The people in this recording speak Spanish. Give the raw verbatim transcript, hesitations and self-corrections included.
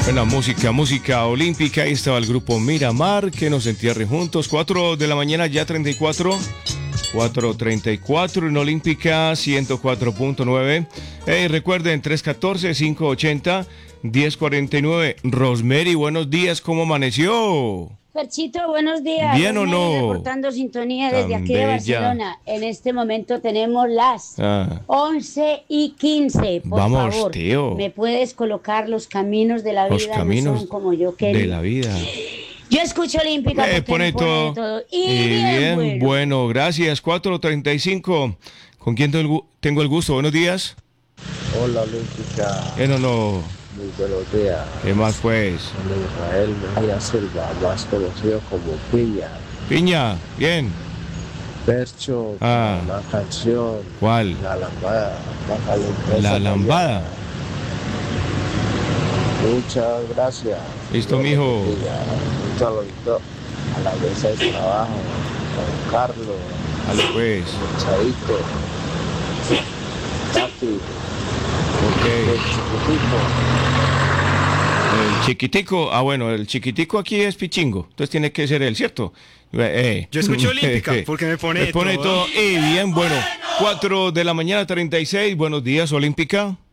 Buena música, música olímpica. Ahí estaba el grupo Miramar, que nos entierre juntos. cuatro de la mañana, ya treinta y cuatro. cuatro treinta y cuatro en Olímpica ciento cuatro punto nueve. Hey, recuerden, tres uno cuatro, cinco ocho cero, uno cero cuatro nueve. Rosemary, buenos días, ¿cómo amaneció? Ferchito, buenos días. ¿Bien o Rosemary, no? reportando sintonía Tan desde aquí de bella. Barcelona. En este momento tenemos las Ah. once y quince. Por Vamos, favor, tío. ¿me puedes colocar los caminos de la Los vida? caminos No son como yo quería. de la vida. Yo escucho Olímpica Eh, porque pone me pone de todo. todo. Y, Y bien, bien, bueno. bueno, gracias. cuatro treinta y cinco. ¿Con quién tengo el gu- tengo el gusto? Buenos días. Hola Olímpica, Eh, no, no. muy buenos días. ¿Qué más, pues? Soy Israel Mejía Silva, más conocido como Piña. Piña, bien. Percho, Ah. una canción, ¿Cuál? La Lambada, baja la empresa La mañana. lambada. Muchas gracias. Listo, Dios les mijo. bendiga. Un saludito a la mesa de trabajo, con Carlos, Dale, pues. Chaito, Tati, Ok. el chiquitico. El chiquitico. Ah, bueno, el chiquitico aquí es pichingo. Entonces tiene que ser él, ¿cierto? Eh. Yo escucho Olímpica, porque me pone Me pone todo. todo. Y bien, bueno. cuatro de la mañana, treinta y seis. Buenos días, Olímpica.